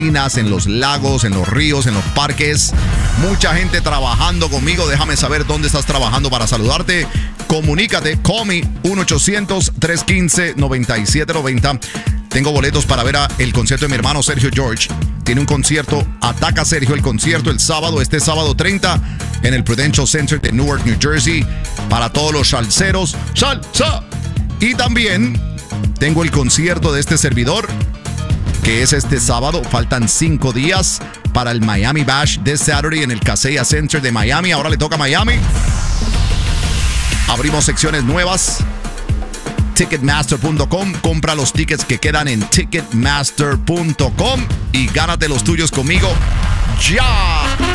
en los lagos, en los ríos, en los parques. Mucha gente trabajando conmigo. Déjame saber dónde estás trabajando para saludarte. Comunícate, call me 1-800-315-9790. Tengo boletos para ver el concierto de mi hermano Sergio George. Tiene un concierto, Ataca Sergio, el concierto este sábado 30 en el Prudential Center de Newark, New Jersey, para todos los salseros. ¡Salsa! Y también tengo el concierto de este servidor, que es este sábado. Faltan 5 días para el Miami Bash this Saturday en el Kaseya Center de Miami. Ahora le toca a Miami. Abrimos secciones nuevas. Ticketmaster.com. Compra los tickets que quedan en Ticketmaster.com y gánate los tuyos conmigo ya.